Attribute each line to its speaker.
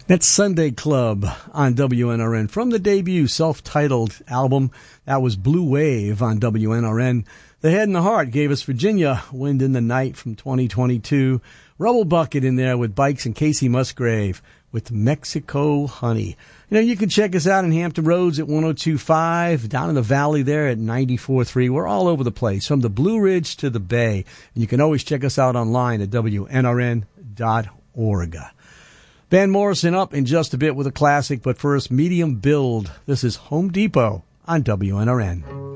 Speaker 1: That's Sunday Club on WNRN from the debut self-titled album. That was Blue Wave on WNRN. The Head and the Heart gave us Virginia, Wind in the Night from 2022. Rubble Bucket in there with Bikes and Casey Musgrave with Mexico Honey. You know, you can check us out in Hampton Roads at 102.5, down in the valley there at 94.3. We're all over the place, from the Blue Ridge to the Bay. And you can always check us out online at WNRN.org. Van Morrison up in just a bit with a classic, but first, Medium Build. This is Home Depot on WNRN.